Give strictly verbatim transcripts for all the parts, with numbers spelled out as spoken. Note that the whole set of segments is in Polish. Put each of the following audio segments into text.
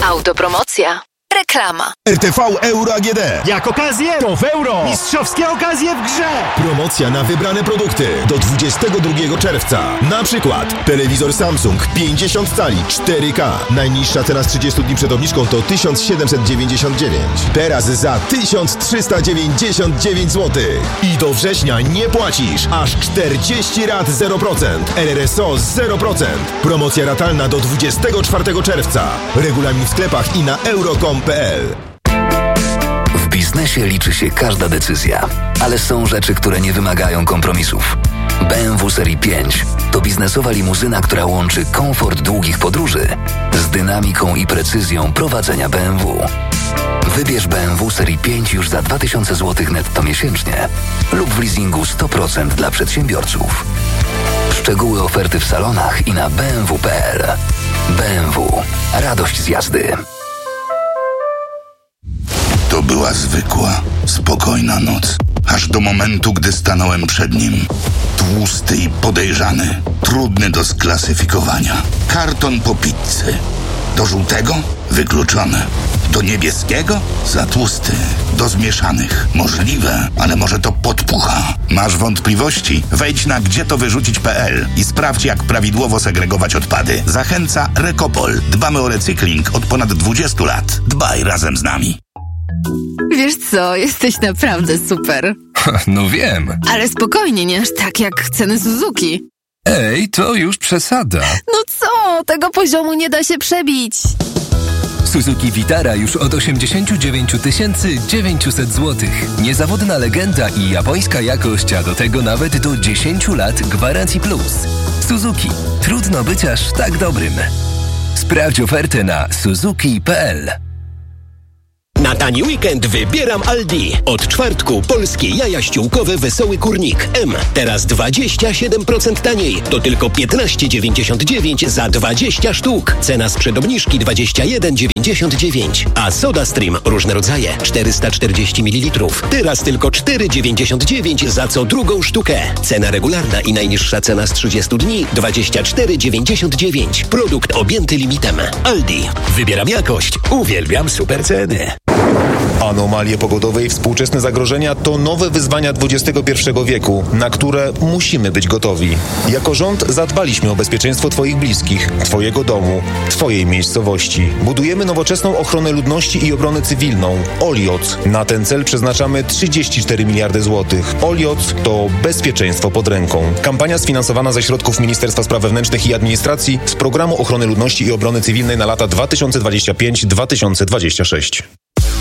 Autopromocja. Reklama. R T V Euro A G D. Jak okazję, to w euro. Mistrzowskie okazje w grze. Promocja na wybrane produkty do dwudziestego drugiego czerwca. Na przykład telewizor Samsung pięćdziesiąt cali cztery K. Najniższa cena z trzydziestu dni przed obniżką to tysiąc siedemset dziewięćdziesiąt dziewięć. Teraz za tysiąc trzysta dziewięćdziesiąt dziewięć złotych. I do września nie płacisz. Aż czterdzieści rat zero procent. R R S O zero procent. Promocja ratalna do dwudziestego czwartego czerwca. Regulamin w sklepach i na euro kropka com kropka p l. W biznesie liczy się każda decyzja, ale są rzeczy, które nie wymagają kompromisów. B M W Serii pięć to biznesowa limuzyna, która łączy komfort długich podróży z dynamiką i precyzją prowadzenia B M W. Wybierz B M W Serii pięć już za dwa tysiące złotych netto miesięcznie lub w leasingu sto procent dla przedsiębiorców. Szczegóły oferty w salonach i na b m w kropka p l. B M W. Radość z jazdy. To była zwykła, spokojna noc. Aż do momentu, gdy stanąłem przed nim. Tłusty i podejrzany. Trudny do sklasyfikowania. Karton po pizzy. Do żółtego? Wykluczone. Do niebieskiego? Za tłusty. Do zmieszanych? Możliwe, ale może to podpucha. Masz wątpliwości? Wejdź na gdzie to wyrzucić kropka p l i sprawdź, jak prawidłowo segregować odpady. Zachęca Recopol. Dbamy o recykling od ponad dwudziestu lat. Dbaj razem z nami. Wiesz co, jesteś naprawdę super. No wiem. Ale spokojnie, nie aż tak jak ceny Suzuki. Ej, to już przesada. No co, tego poziomu nie da się przebić. Suzuki Vitara już od osiemdziesiąt dziewięć tysięcy dziewięćset złotych. Niezawodna legenda i japońska jakość, a do tego nawet do dziesięć lat gwarancji plus. Suzuki. Trudno być aż tak dobrym. Sprawdź ofertę na suzuki kropka p l. Na tani weekend wybieram Aldi. Od czwartku polskie jaja ściółkowe Wesoły Kurnik M. Teraz dwadzieścia siedem procent taniej. To tylko piętnaście dziewięćdziesiąt dziewięć za dwadzieścia sztuk. Cena sprzed obniżki dwadzieścia jeden dziewięćdziesiąt dziewięć. A Soda Stream różne rodzaje czterysta czterdzieści mililitrów. Teraz tylko cztery dziewięćdziesiąt dziewięć za co drugą sztukę. Cena regularna i najniższa cena z trzydziestu dni dwadzieścia cztery dziewięćdziesiąt dziewięć. Produkt objęty limitem. Aldi. Wybieram jakość. Uwielbiam super ceny. Anomalie pogodowe i współczesne zagrożenia to nowe wyzwania dwudziestego pierwszego wieku, na które musimy być gotowi. Jako rząd zadbaliśmy o bezpieczeństwo Twoich bliskich, Twojego domu, Twojej miejscowości. Budujemy nowoczesną ochronę ludności i obronę cywilną. OLIOC. Na ten cel przeznaczamy trzydzieści cztery miliardy złotych. OLIOC to bezpieczeństwo pod ręką. Kampania sfinansowana ze środków Ministerstwa Spraw Wewnętrznych i Administracji z Programu Ochrony Ludności i Obrony Cywilnej na lata dwa tysiące dwudziesty piąty do dwa tysiące dwudziestego szóstego.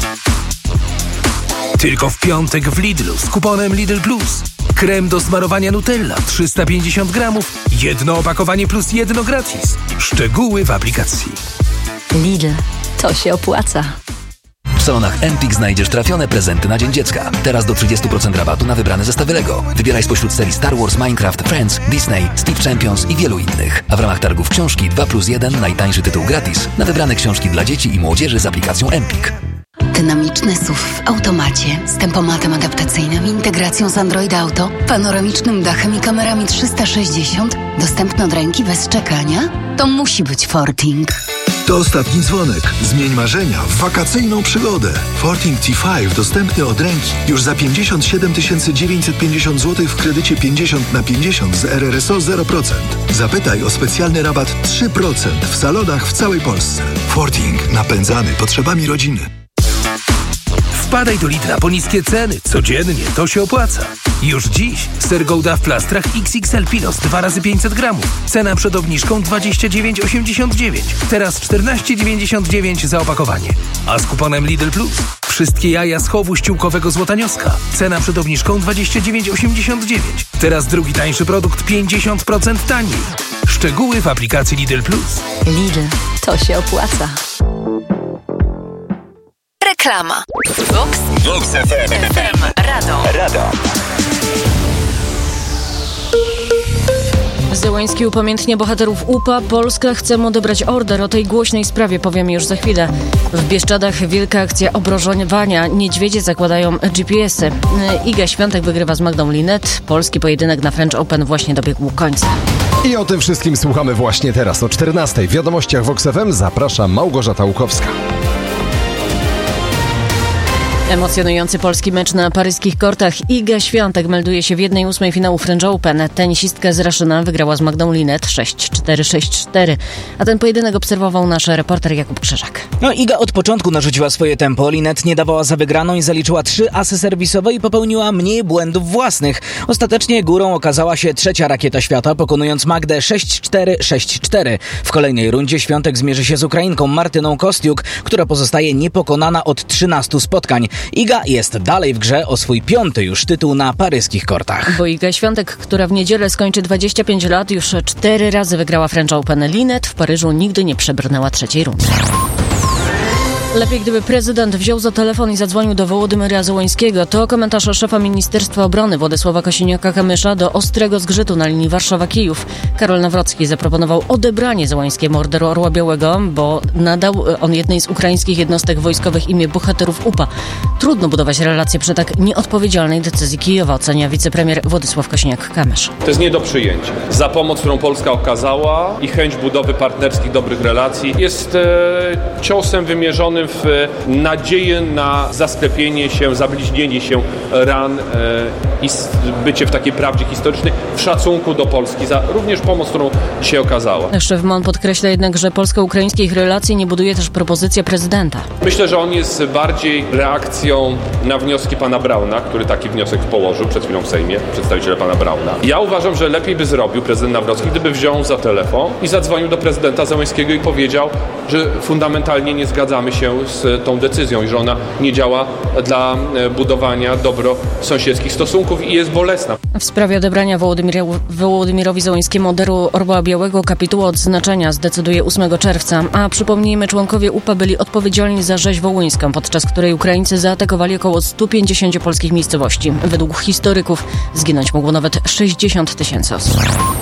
Tylko w piątek w Lidlu z kuponem Lidl Plus. Krem do smarowania Nutella trzysta pięćdziesiąt gramów. Jedno opakowanie plus jedno gratis. Szczegóły w aplikacji. Lidl. To się opłaca. W salonach Empik znajdziesz trafione prezenty na Dzień Dziecka. Teraz do trzydziestu procent rabatu na wybrane zestawy Lego. Wybieraj spośród serii Star Wars, Minecraft, Friends, Disney, Steve Champions i wielu innych. A w ramach targów książki dwa plus jeden najtańszy tytuł gratis na wybrane książki dla dzieci i młodzieży z aplikacją Empik. Dynamiczny S U V w automacie z tempomatem adaptacyjnym, integracją z Android Auto, panoramicznym dachem i kamerami trzysta sześćdziesiąt, dostępny od ręki bez czekania? To musi być Forting. To ostatni dzwonek. Zmień marzenia w wakacyjną przygodę. Forting T pięć dostępny od ręki już za pięćdziesiąt siedem tysięcy dziewięćset pięćdziesiąt złotych w kredycie pięćdziesiąt na pięćdziesiąt z R R S O zero procent. Zapytaj o specjalny rabat trzy procent w salonach w całej Polsce. Forting. Napędzany potrzebami rodziny. Wpadaj do Lidla po niskie ceny. Codziennie to się opłaca. Już dziś ser Gouda w plastrach X X L Pilos dwa razy pięćset gramów. Cena przed obniżką dwadzieścia dziewięć osiemdziesiąt dziewięć. Teraz czternaście dziewięćdziesiąt dziewięć za opakowanie. A z kuponem Lidl Plus wszystkie jaja z chowu ściółkowego Złotanioska. Cena przed obniżką dwadzieścia dziewięć osiemdziesiąt dziewięć. Teraz drugi tańszy produkt pięćdziesiąt procent taniej. Szczegóły w aplikacji Lidl Plus. Lidl. To się opłaca. Reklama. Vox, Vox F M. Radom. Radom. Zełański upamiętnia bohaterów U P A. Polska chce mu odebrać order. O tej głośnej sprawie powiemy już za chwilę. W Bieszczadach wielka akcja obrożowania. Niedźwiedzie zakładają G P S y. Iga Świątek wygrywa z Magdą Linet. Polski pojedynek na French Open właśnie dobiegł końca. I o tym wszystkim słuchamy właśnie teraz o czternastej. W wiadomościach Vox F M zaprasza Małgorzata Łukowska. Emocjonujący polski mecz na paryskich kortach. Iga Świątek melduje się w jednej ósmej finału French Open. Tenisistka z Raszyna wygrała z Magdą Linet sześć cztery sześć cztery. A ten pojedynek obserwował nasz reporter Jakub Krzyżak. No Iga od początku narzuciła swoje tempo. Linet nie dawała za wygraną i zaliczyła trzy asy serwisowe i popełniła mniej błędów własnych. Ostatecznie górą okazała się trzecia rakieta świata, pokonując Magdę sześć cztery sześć cztery. W kolejnej rundzie Świątek zmierzy się z Ukrainką Martyną Kostiuk, która pozostaje niepokonana od trzynastu spotkań. Iga jest dalej w grze o swój piąty już tytuł na paryskich kortach. Bo Iga Świątek, która w niedzielę skończy dwadzieścia pięć lat, już cztery razy wygrała French Open. Linet w Paryżu nigdy nie przebrnęła trzeciej rundy. Lepiej, gdyby prezydent wziął za telefon i zadzwonił do Wołodymyra Zełańskiego. To komentarz szefa Ministerstwa Obrony Władysława Kosiniaka-Kamysza do ostrego zgrzytu na linii Warszawa-Kijów. Karol Nawrocki zaproponował odebranie Zełańskiemu orderu Orła Białego, bo nadał on jednej z ukraińskich jednostek wojskowych imię bohaterów U P A. Trudno budować relacje przy tak nieodpowiedzialnej decyzji Kijowa, ocenia wicepremier Władysław Kosiniak-Kamysz. To jest nie do przyjęcia. Za pomoc, którą Polska okazała i chęć budowy partnerskich, dobrych relacji jest e, ciosem wymierzonym w nadzieję na zasklepienie się, zabliźnienie się ran e, i bycie w takiej prawdzie historycznej, w szacunku do Polski za również pomoc, którą dzisiaj okazała. Szef M O N podkreśla jednak, że polsko-ukraińskich relacji nie buduje też propozycja prezydenta. Myślę, że on jest bardziej reakcją na wnioski pana Brauna, który taki wniosek położył przed chwilą w Sejmie, przedstawiciele pana Brauna. Ja uważam, że lepiej by zrobił prezydent Nawrocki, gdyby wziął za telefon i zadzwonił do prezydenta Zełańskiego i powiedział, że fundamentalnie nie zgadzamy się z tą decyzją i że ona nie działa dla budowania dobrosąsiedzkich stosunków i jest bolesna. W sprawie odebrania Wołodymyrowi Zełańskiemu orderu Orła Białego kapituła odznaczenia zdecyduje ósmego czerwca, a przypomnijmy, członkowie U P A byli odpowiedzialni za rzeź wołyńską, podczas której Ukraińcy zaatakowali około stu pięćdziesięciu polskich miejscowości. Według historyków zginąć mogło nawet sześćdziesiąt tysięcy osób.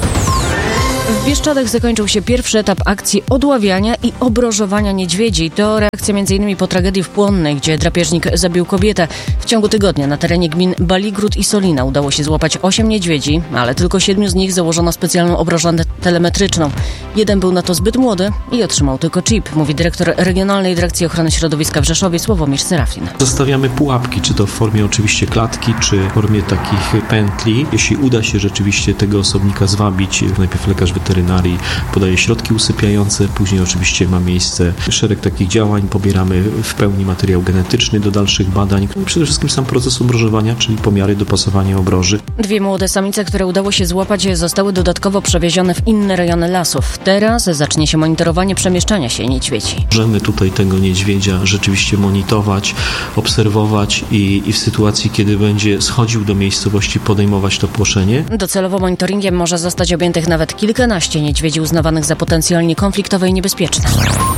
W Bieszczadach zakończył się pierwszy etap akcji odławiania i obrożowania niedźwiedzi. To reakcja m.in. po tragedii w Płonnej, gdzie drapieżnik zabił kobietę. W ciągu tygodnia na terenie gmin Baligród i Solina udało się złapać osiem niedźwiedzi, ale tylko siedmiu z nich założono specjalną obrożę telemetryczną. Jeden był na to zbyt młody i otrzymał tylko chip, mówi dyrektor Regionalnej Dyrekcji Ochrony Środowiska w Rzeszowie Sławomir Serafin. Zostawiamy pułapki, czy to w formie oczywiście klatki, czy w formie takich pętli. Jeśli uda się rzeczywiście tego osobnika zwabić, najpierw lekarz weterynarii podaje środki usypiające, później oczywiście ma miejsce szereg takich działań, pobieramy w pełni materiał genetyczny do dalszych badań. Przede wszystkim sam proces obrożowania, czyli pomiary, dopasowanie obroży. Dwie młode samice, które udało się złapać, zostały dodatkowo przewiezione w inne rejony lasów. Teraz zacznie się monitorowanie przemieszczania się niedźwiedzi. Możemy tutaj tego niedźwiedzia rzeczywiście monitorować, obserwować i, i w sytuacji, kiedy będzie schodził do miejscowości, podejmować to płoszenie. Docelowo monitoringiem może zostać objętych nawet kilkanaście niedźwiedzi uznawanych za potencjalnie konfliktowe i niebezpieczne.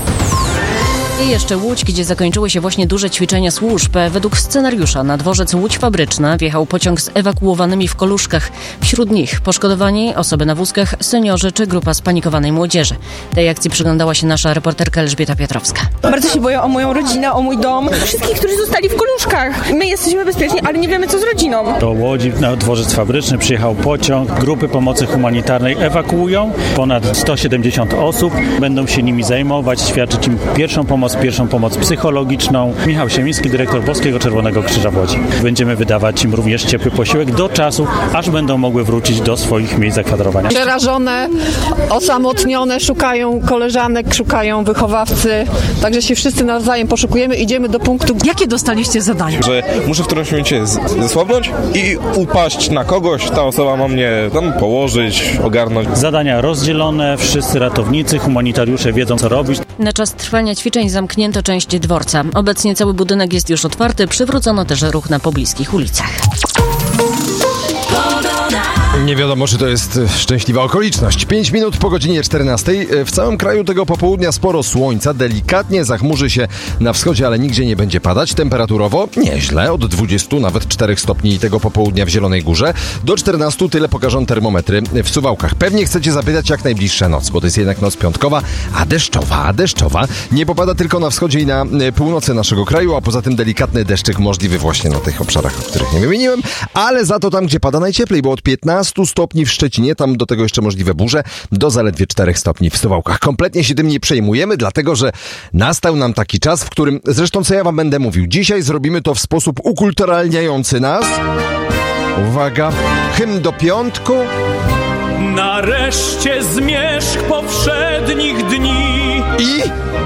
I jeszcze Łódź, gdzie zakończyły się właśnie duże ćwiczenia służb. Według scenariusza na dworzec Łódź Fabryczna wjechał pociąg z ewakuowanymi w koluszkach. Wśród nich poszkodowani, osoby na wózkach, seniorzy czy grupa spanikowanej młodzieży. Tej akcji przyglądała się nasza reporterka Elżbieta Piotrowska. Bardzo się boję o moją rodzinę, o mój dom. Wszystkich, którzy zostali w koluszkach. My jesteśmy bezpieczni, ale nie wiemy, co z rodziną. Do Łodzi na dworzec Fabryczny przyjechał pociąg. Grupy pomocy humanitarnej ewakuują. Ponad sto siedemdziesiąt osób. Będą się nimi zajmować, świadczyć im pierwszą pomoc, pierwszą pomoc psychologiczną. Michał Siemiński, dyrektor Polskiego Czerwonego Krzyża w Łodzi. Będziemy wydawać im również ciepły posiłek do czasu, aż będą mogły wrócić do swoich miejsc zakwaterowania. Przerażone, osamotnione, szukają koleżanek, szukają wychowawcy, także się wszyscy nawzajem poszukujemy, idziemy do punktu. Jakie dostaliście zadanie? Że muszę w którymś momencie zesłabnąć i upaść na kogoś, ta osoba ma mnie tam położyć, ogarnąć. Zadania rozdzielone, wszyscy ratownicy, humanitariusze wiedzą, co robić. Na czas trwania ćwiczeń zamknięto część dworca. Obecnie cały budynek jest już otwarty, przywrócono też ruch na pobliskich ulicach. Nie wiadomo, czy to jest szczęśliwa okoliczność. pięć minut po godzinie czternastej. W całym kraju tego popołudnia sporo słońca, delikatnie zachmurzy się na wschodzie, ale nigdzie nie będzie padać. Temperaturowo nieźle, od dwudziestu, nawet czterech stopni tego popołudnia w Zielonej Górze. Do czternastu tyle pokażą termometry w Suwałkach. Pewnie chcecie zapytać, jak najbliższa noc, bo to jest jednak noc piątkowa, a deszczowa, a deszczowa. Nie popada tylko na wschodzie i na północy naszego kraju, a poza tym delikatny deszczyk możliwy właśnie na tych obszarach, o których nie wymieniłem, ale za to tam, gdzie pada najcieplej, bo od piętnastu stopni w Szczecinie, tam do tego jeszcze możliwe burze, do zaledwie czterech stopni w Suwałkach. Kompletnie się tym nie przejmujemy, dlatego że nastał nam taki czas, w którym, zresztą co ja wam będę mówił, dzisiaj zrobimy to w sposób ukulturalniający nas. Uwaga, hymn do piątku. Nareszcie zmierzch powszednich dni i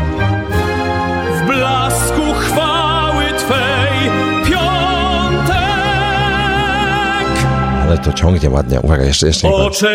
w blasku chwały Twej piątek. Ale to ciągnie ładnie. Uwaga, jeszcze, jeszcze nie